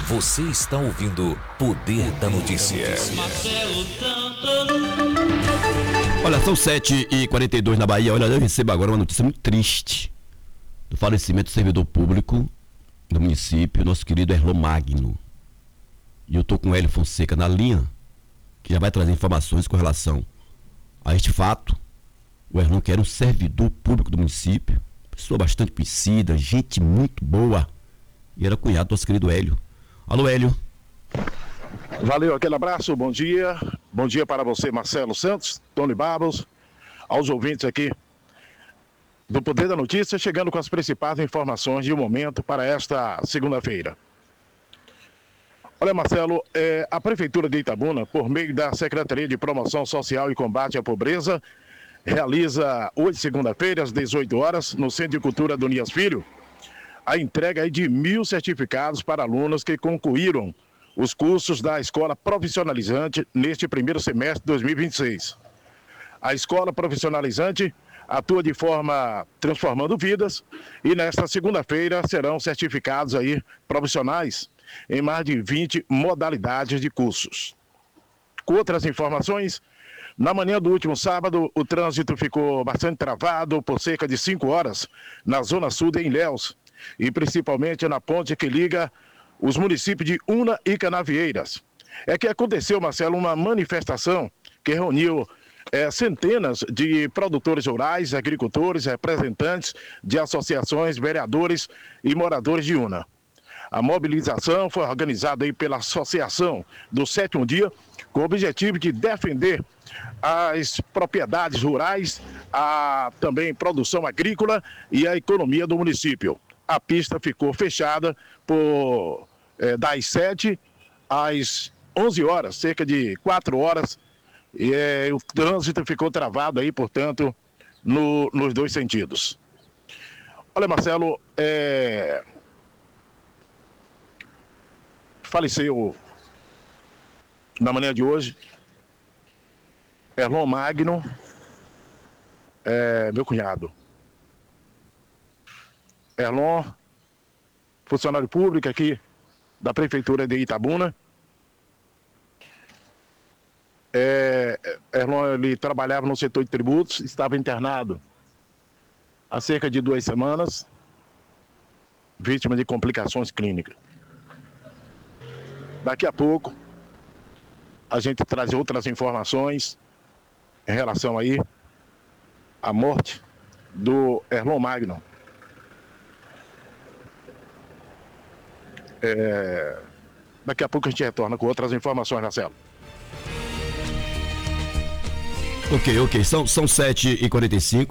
Você está ouvindo Poder da Notícia. Olha, são 7h42 na Bahia. Olha, eu recebo agora uma notícia muito triste do falecimento do servidor público do município, nosso querido Erlon Magno. E eu estou com o Hélio Fonseca na linha, que já vai trazer informações com relação a este fato. O Erlon, que era um servidor público do município, pessoa bastante conhecida, gente muito boa, e era cunhado do nosso querido Hélio. Alô, Hélio. Valeu, aquele abraço, bom dia. Bom dia para você, Marcelo Santos, Tony Barros, aos ouvintes aqui do Poder da Notícia, chegando com as principais informações de momento para esta segunda-feira. Olha, Marcelo, a Prefeitura de Itabuna, por meio da Secretaria de Promoção Social e Combate à Pobreza, realiza hoje, segunda-feira, às 18 horas, no Centro de Cultura do Nias Filho, a entrega aí de 1.000 certificados para alunos que concluíram os cursos da Escola Profissionalizante neste primeiro semestre de 2026. A Escola Profissionalizante atua de forma transformando vidas e nesta segunda-feira serão certificados aí profissionais em mais de 20 modalidades de cursos. Com outras informações, na manhã do último sábado, o trânsito ficou bastante travado por cerca de 5 horas na Zona Sul de Ilhéus e principalmente na ponte que liga os municípios de Una e Canavieiras. É que aconteceu, Marcelo, uma manifestação que reuniu centenas de produtores rurais, agricultores, representantes de associações, vereadores e moradores de Una. A mobilização foi organizada aí pela Associação do Sétimo Dia, com o objetivo de defender as propriedades rurais, a também produção agrícola e a economia do município. A pista ficou fechada das 7 às 11 horas, cerca de 4 horas, e o trânsito ficou travado aí, portanto, nos dois sentidos. Olha, Marcelo, faleceu na manhã de hoje Erlon Magno, meu cunhado. Erlon, funcionário público aqui da Prefeitura de Itabuna. Erlon, ele trabalhava no setor de tributos, estava internado há cerca de 2 semanas, vítima de complicações clínicas. Daqui a pouco, a gente traz outras informações em relação aí à morte do Erlon Magno. Daqui a pouco a gente retorna com outras informações, Marcelo. Ok, são 7h45.